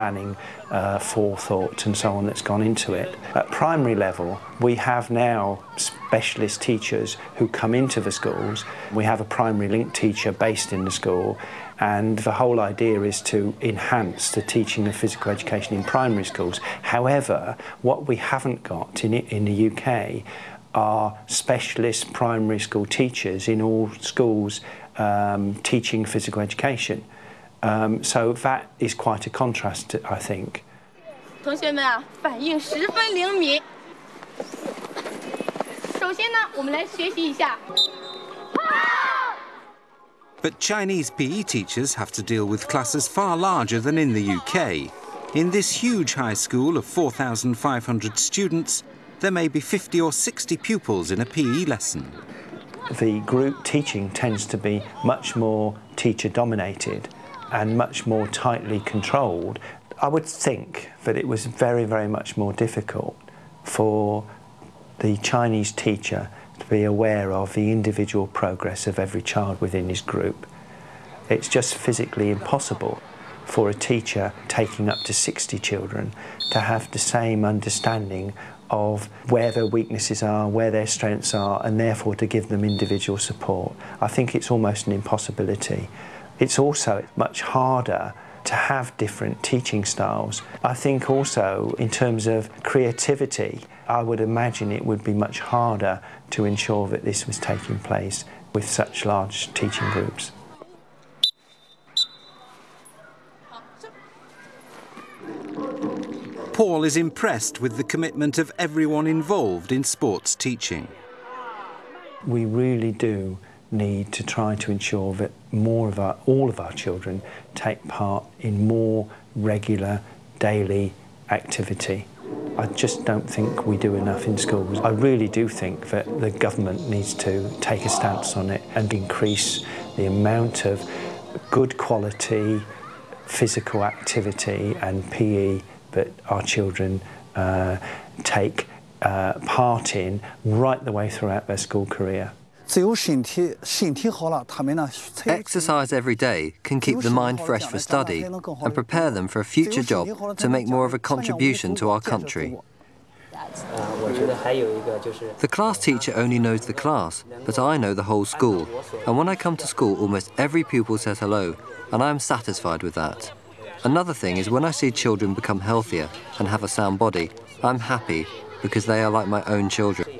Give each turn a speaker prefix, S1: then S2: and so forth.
S1: planning, forethought and so on that's gone into it. At primary level, we have now specialist teachers who come into the schools. We have a primary link teacher based in the school, and the whole idea is to enhance the teaching of physical education in primary schools. However, what we haven't got in the UK are specialist primary school teachers in all schools teaching physical education. So that is quite a contrast, I think.
S2: 同学们啊，反应十分灵敏。首先呢，我们来学习一下。
S3: But Chinese PE teachers have to deal with classes far larger than in the UK. In this huge high school of 4,500 students, there may be 50 or 60 pupils in a PE lesson.
S1: The group teaching tends to be much more teacher-dominated and much more tightly controlled. I would think that it was very, very much more difficult for the Chinese teacher to be aware of the individual progress of every child within his group. It's just physically impossible for a teacher taking up to 60 children to have the same understanding of where their weaknesses are, where their strengths are, and therefore to give them individual support. I think it's almost an impossibility. It's also much harder to have different teaching styles. I think also in terms of creativity, I would imagine it would be much harder to ensure that this was taking place with such large teaching groups.
S3: Paul is impressed with the commitment of everyone involved in sports teaching.
S1: We really do need to try to ensure that all of our children take part in more regular daily activity. I just don't think we do enough in schools. I really do think that the government needs to take a stance on it and increase the amount of good quality physical activity and PE that our children take part in right the way throughout their school career.
S4: Exercise every day can keep the mind fresh for study and prepare them for a future job to make more of a contribution to our country. The class teacher only knows the class, but I know the whole school. And when I come to school, almost every pupil says hello, and I am satisfied with that. Another thing is when I see children become healthier and have a sound body, I'm happy because they are like my own children.